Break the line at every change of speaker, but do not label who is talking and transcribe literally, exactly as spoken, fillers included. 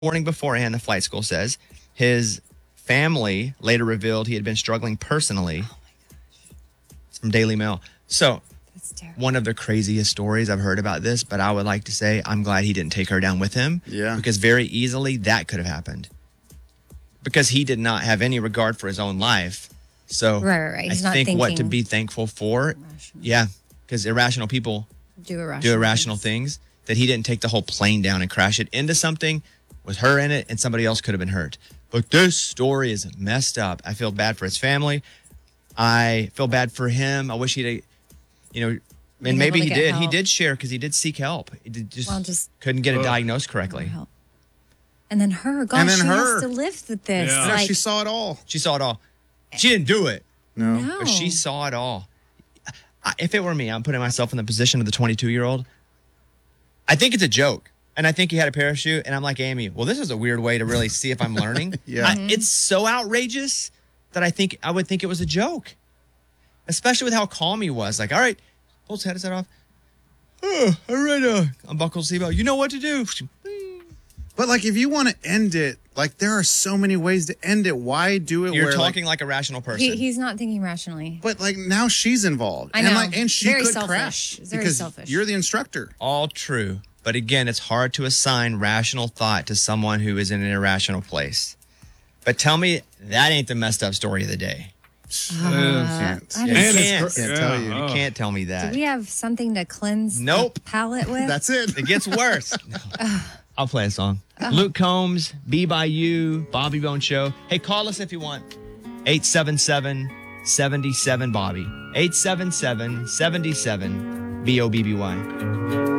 Morning beforehand, the flight school says his family later revealed he had been struggling personally. Oh my gosh. It's from Daily Mail. So, one of the craziest stories I've heard about this, but I would like to say I'm glad he didn't take her down with him.
Yeah.
Because very easily that could have happened. Because he did not have any regard for his own life. So,
right, right, right. He's
I
not
think what to
thinking
be thankful for.
irrational.
Yeah. Because irrational people
Do irrational,
do irrational things. things. That he didn't take the whole plane down and crash it into something with her in it and somebody else could have been hurt. But this story is messed up. I feel bad for his family. I feel bad for him. I wish he'd, you know, and
Being
maybe
able
he
to
did.
get
He
help.
did share because he did seek help. He did just,
Well, just-
couldn't get it
Ugh.
diagnosed correctly.
Help. And then her, gosh,
And then
she
her.
has to live with this.
Yeah.
No,
Like,
she saw it all.
She saw it all. She didn't do it,
No.
no.
but she saw it all. I, if it were me, I'm putting myself in the position of the twenty-two-year-old. I think it's a joke. And I think he had a parachute. And I'm like, Amy, well, this is a weird way to really see if I'm learning.
Yeah.
I, it's so outrageous that I think I would think it was a joke. Especially with how calm he was. Like, all right, pull his head, his head off. Oh, all right, uh, unbuckle the seatbelt. You know what to do.
But like, if you want to end it, like there are so many ways to end it. Why do it?
You're
where,
talking
like,
like, a rational person.
He, he's not thinking rationally.
but like now she's involved.
I
And
know.
like, and she
Very
could
selfish.
crash
It's very
because
selfish.
you're the instructor.
All true. But again, it's hard to assign rational thought to someone who is in an irrational place. But tell me, that ain't the messed up story of the day.
Can't.
I
You
don't
And
know.
it's
can't.
gr-
Can't tell you.
You
oh.
can't tell me that.
Do we have something to cleanse
Nope.
the palate with?
That's it.
It gets worse. I'll play a song. Luke Combs, Be By You, Bobby Bone Show. Hey, call us if you want. eight seven seven, seven seven, Bobby. eight seven seven, seven seven, B O B B Y.